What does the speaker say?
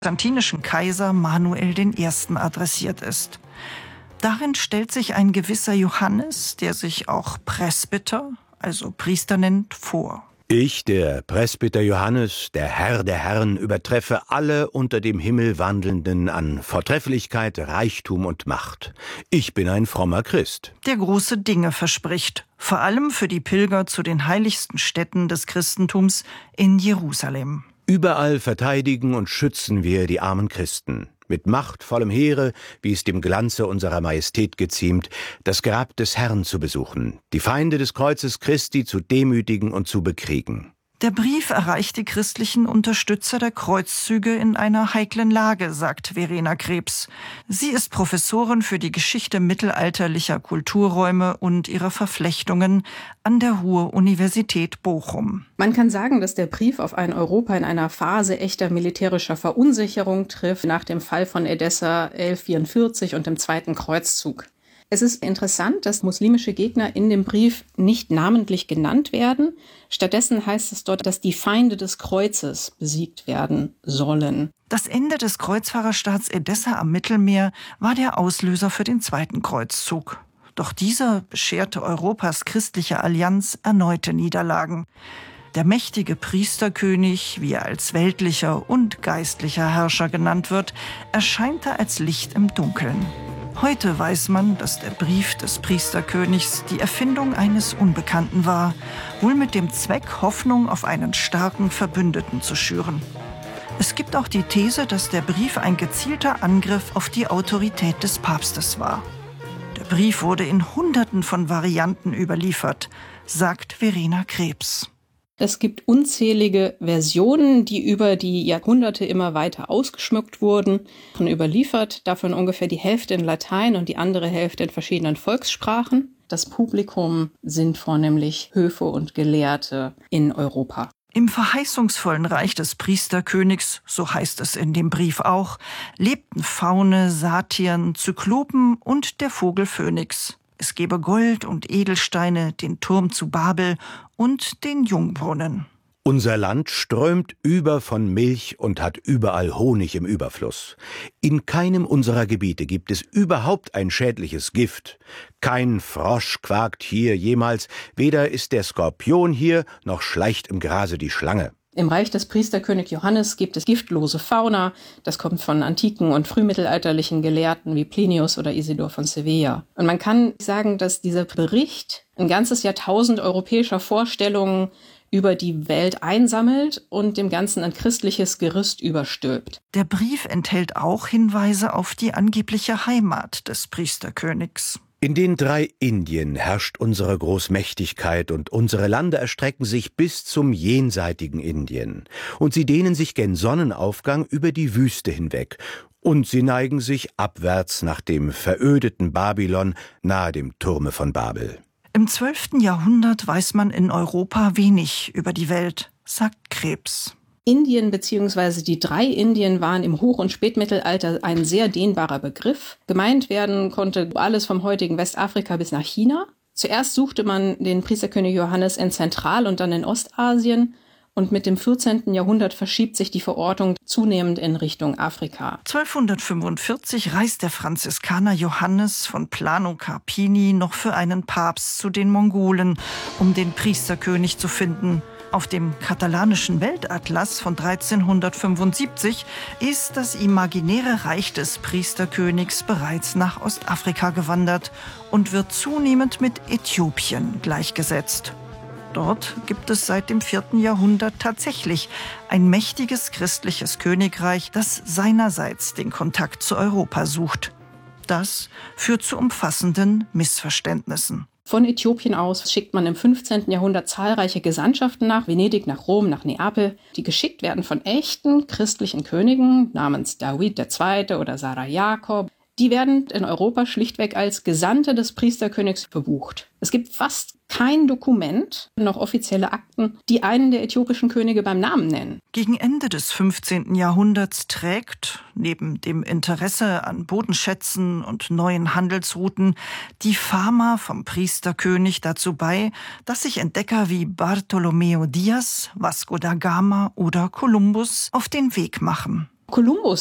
byzantinischen Kaiser Manuel I. adressiert ist. Darin stellt sich ein gewisser Johannes, der sich auch Presbyter, also Priester nennt, vor. Ich, der Presbyter Johannes, der Herr der Herren, übertreffe alle unter dem Himmel Wandelnden an Vortrefflichkeit, Reichtum und Macht. Ich bin ein frommer Christ, der große Dinge verspricht, vor allem für die Pilger zu den heiligsten Stätten des Christentums in Jerusalem. Überall verteidigen und schützen wir die armen Christen. Mit machtvollem Heere, wie es dem Glanze unserer Majestät geziemt, das Grab des Herrn zu besuchen, die Feinde des Kreuzes Christi zu demütigen und zu bekriegen. Der Brief erreicht die christlichen Unterstützer der Kreuzzüge in einer heiklen Lage, sagt Verena Krebs. Sie ist Professorin für die Geschichte mittelalterlicher Kulturräume und ihrer Verflechtungen an der Ruhr-Universität Bochum. Man kann sagen, dass der Brief auf ein Europa in einer Phase echter militärischer Verunsicherung trifft, nach dem Fall von Edessa 1144 und dem Zweiten Kreuzzug. Es ist interessant, dass muslimische Gegner in dem Brief nicht namentlich genannt werden. Stattdessen heißt es dort, dass die Feinde des Kreuzes besiegt werden sollen. Das Ende des Kreuzfahrerstaats Edessa am Mittelmeer war der Auslöser für den Zweiten Kreuzzug. Doch dieser bescherte Europas christliche Allianz erneute Niederlagen. Der mächtige Priesterkönig, wie er als weltlicher und geistlicher Herrscher genannt wird, erscheinte als Licht im Dunkeln. Heute weiß man, dass der Brief des Priesterkönigs die Erfindung eines Unbekannten war, wohl mit dem Zweck, Hoffnung auf einen starken Verbündeten zu schüren. Es gibt auch die These, dass der Brief ein gezielter Angriff auf die Autorität des Papstes war. Der Brief wurde in Hunderten von Varianten überliefert, sagt Verena Krebs. Es gibt unzählige Versionen, die über die Jahrhunderte immer weiter ausgeschmückt wurden und überliefert, davon ungefähr die Hälfte in Latein und die andere Hälfte in verschiedenen Volkssprachen. Das Publikum sind vornehmlich Höfe und Gelehrte in Europa. Im verheißungsvollen Reich des Priesterkönigs, so heißt es in dem Brief auch, lebten Faune, Satyren, Zyklopen und der Vogel Phönix. Es gebe Gold und Edelsteine, den Turm zu Babel und den Jungbrunnen. Unser Land strömt über von Milch und hat überall Honig im Überfluss. In keinem unserer Gebiete gibt es überhaupt ein schädliches Gift. Kein Frosch quakt hier jemals, weder ist der Skorpion hier, noch schleicht im Grase die Schlange. Im Reich des Priesterkönig Johannes gibt es giftlose Fauna. Das kommt von antiken und frühmittelalterlichen Gelehrten wie Plinius oder Isidor von Sevilla. Und man kann sagen, dass dieser Bericht ein ganzes Jahrtausend europäischer Vorstellungen über die Welt einsammelt und dem Ganzen ein christliches Gerüst überstülpt. Der Brief enthält auch Hinweise auf die angebliche Heimat des Priesterkönigs. In den 3 Indien herrscht unsere Großmächtigkeit und unsere Lande erstrecken sich bis zum jenseitigen Indien. Und sie dehnen sich gen Sonnenaufgang über die Wüste hinweg. Und sie neigen sich abwärts nach dem verödeten Babylon nahe dem Turme von Babel. Im 12. Jahrhundert weiß man in Europa wenig über die Welt, sagt Krebs. Indien bzw. die 3 Indien waren im Hoch- und Spätmittelalter ein sehr dehnbarer Begriff. Gemeint werden konnte alles vom heutigen Westafrika bis nach China. Zuerst suchte man den Priesterkönig Johannes in Zentral- und dann in Ostasien. Und mit dem 14. Jahrhundert verschiebt sich die Verortung zunehmend in Richtung Afrika. 1245 reist der Franziskaner Johannes von Plano Carpini noch für einen Papst zu den Mongolen, um den Priesterkönig zu finden. Auf dem katalanischen Weltatlas von 1375 ist das imaginäre Reich des Priesterkönigs bereits nach Ostafrika gewandert und wird zunehmend mit Äthiopien gleichgesetzt. Dort gibt es seit dem 4. Jahrhundert tatsächlich ein mächtiges christliches Königreich, das seinerseits den Kontakt zu Europa sucht. Das führt zu umfassenden Missverständnissen. Von Äthiopien aus schickt man im 15. Jahrhundert zahlreiche Gesandtschaften nach Venedig, nach Rom, nach Neapel, die geschickt werden von echten christlichen Königen namens David II. Oder Sarah Jakob. Die werden in Europa schlichtweg als Gesandte des Priesterkönigs verbucht. Es gibt fast kein Dokument, noch offizielle Akten, die einen der äthiopischen Könige beim Namen nennen. Gegen Ende des 15. Jahrhunderts trägt, neben dem Interesse an Bodenschätzen und neuen Handelsrouten, die Fama vom Priesterkönig dazu bei, dass sich Entdecker wie Bartolomeo Diaz, Vasco da Gama oder Kolumbus auf den Weg machen. Kolumbus